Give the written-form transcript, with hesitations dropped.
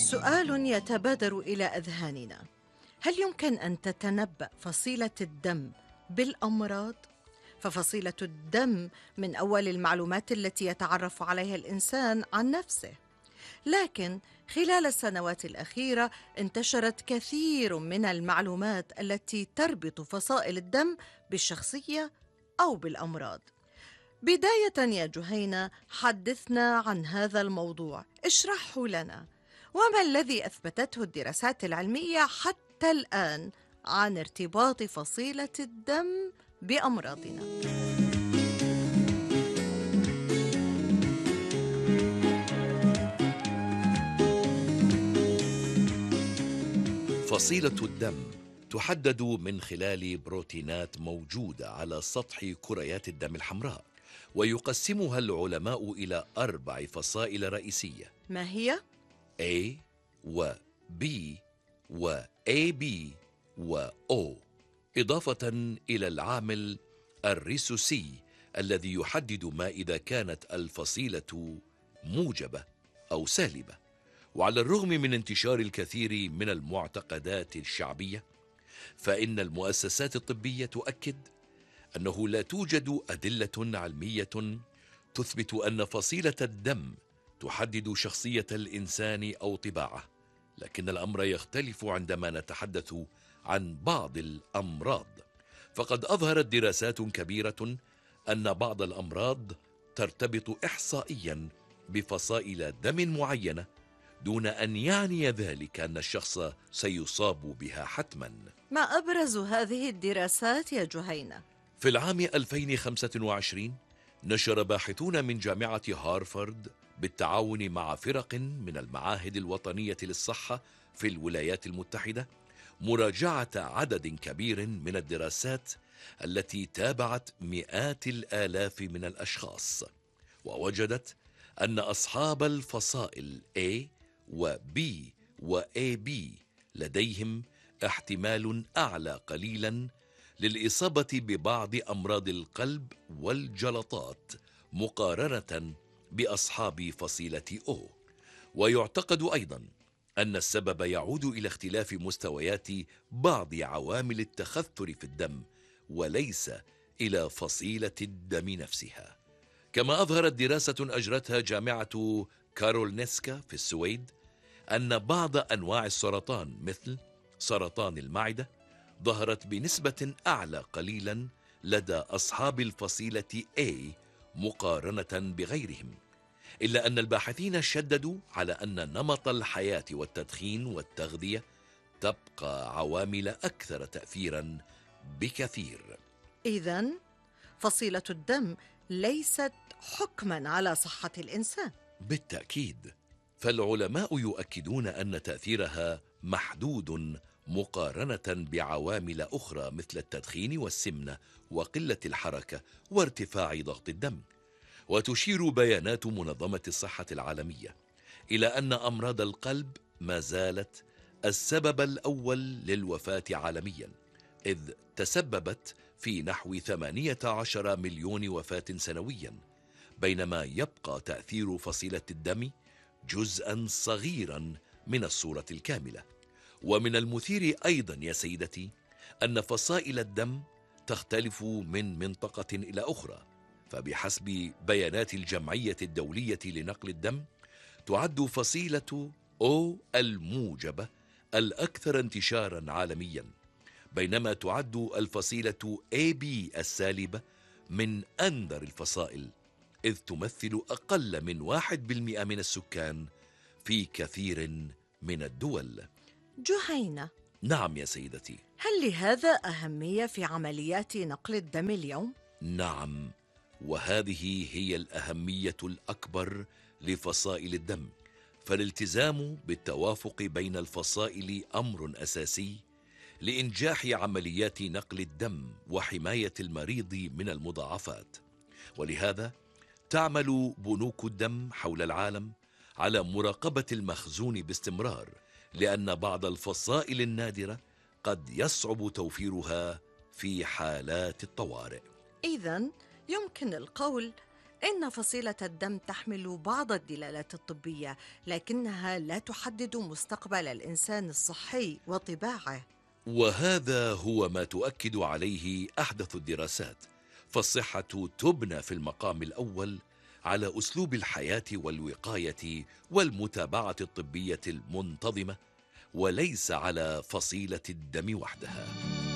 سؤال يتبادر إلى أذهاننا: هل يمكن أن تتنبأ فصيلة الدم بالأمراض؟ ففصيلة الدم من أول المعلومات التي يتعرف عليها الإنسان عن نفسه، لكن خلال السنوات الأخيرة انتشرت كثير من المعلومات التي تربط فصائل الدم بالشخصية أو بالأمراض. بداية يا جهينة، حدثنا عن هذا الموضوع، اشرحه لنا. وما الذي أثبتته الدراسات العلمية حتى الآن عن ارتباط فصيلة الدم بأمراضنا؟ فصيلة الدم تحدد من خلال بروتينات موجودة على سطح كريات الدم الحمراء، ويقسمها العلماء إلى 4 فصائل رئيسية: ما هي؟ A و B و AB و O، إضافة إلى العامل الريسوسي الذي يحدد ما إذا كانت الفصيلة موجبة أو سالبة. وعلى الرغم من انتشار الكثير من المعتقدات الشعبية، فإن المؤسسات الطبية تؤكد أنه لا توجد أدلة علمية تثبت أن فصيلة الدم تحدد شخصية الإنسان أو طباعه، لكن الأمر يختلف عندما نتحدث عن بعض الأمراض. فقد أظهرت دراسات كبيرة أن بعض الأمراض ترتبط إحصائيا بفصائل دم معينة، دون أن يعني ذلك أن الشخص سيصاب بها حتما. ما أبرز هذه الدراسات يا جهينة؟ في العام 2025 نشر باحثون من جامعة هارفارد بالتعاون مع فرق من المعاهد الوطنية للصحة في الولايات المتحدة مراجعة عدد كبير من الدراسات التي تابعت مئات الآلاف من الأشخاص، ووجدت أن أصحاب الفصائل A و B و AB لديهم احتمال أعلى قليلا للإصابة ببعض أمراض القلب والجلطات مقارنة بأصحاب فصيلة O. ويعتقد أيضا أن السبب يعود إلى اختلاف مستويات بعض عوامل التخثر في الدم، وليس إلى فصيلة الدم نفسها. كما أظهرت دراسة أجرتها جامعة كارولينسكا في السويد أن بعض أنواع السرطان مثل سرطان المعدة ظهرت بنسبة أعلى قليلا لدى أصحاب الفصيلة A مقارنة بغيرهم، إلا أن الباحثين شددوا على أن نمط الحياة والتدخين والتغذية تبقى عوامل أكثر تأثيرا بكثير. إذن فصيلة الدم ليست حكما على صحة الإنسان. بالتأكيد، فالعلماء يؤكدون أن تأثيرها محدود مقارنة بعوامل أخرى مثل التدخين والسمنة وقلة الحركة وارتفاع ضغط الدم. وتشير بيانات منظمة الصحة العالمية إلى أن أمراض القلب ما زالت السبب الأول للوفاة عالميا، إذ تسببت في نحو 18 مليون وفاة سنويا، بينما يبقى تأثير فصيلة الدم جزءا صغيرا من الصورة الكاملة. ومن المثير أيضا يا سيدتي أن فصائل الدم تختلف من منطقة إلى أخرى، فبحسب بيانات الجمعية الدولية لنقل الدم تعد فصيلة O الموجبة الأكثر انتشارا عالميا، بينما تعد الفصيلة AB السالبة من أندر الفصائل، إذ تمثل أقل من 1% من السكان في كثير من الدول. جهينة، نعم يا سيدتي. هل لهذا أهمية في عمليات نقل الدم اليوم؟ نعم، وهذه هي الأهمية الأكبر لفصائل الدم، فالالتزام بالتوافق بين الفصائل أمر أساسي لإنجاح عمليات نقل الدم وحماية المريض من المضاعفات. ولهذا تعمل بنوك الدم حول العالم على مراقبة المخزون باستمرار، لأن بعض الفصائل النادرة قد يصعب توفيرها في حالات الطوارئ. إذن يمكن القول إن فصيلة الدم تحمل بعض الدلالات الطبية، لكنها لا تحدد مستقبل الإنسان الصحي وطباعه. وهذا هو ما تؤكد عليه أحدث الدراسات، فالصحة تبنى في المقام الأول على أسلوب الحياة والوقاية والمتابعة الطبية المنتظمة، وليس على فصيلة الدم وحدها.